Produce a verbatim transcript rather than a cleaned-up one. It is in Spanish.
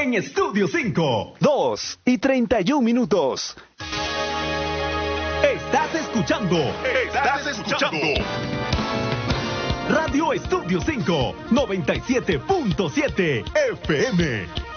en Estudio cinco. dos y treinta y un minutos. Estás escuchando. Estás escuchando. Radio Estudio cinco, noventa y siete punto siete F M.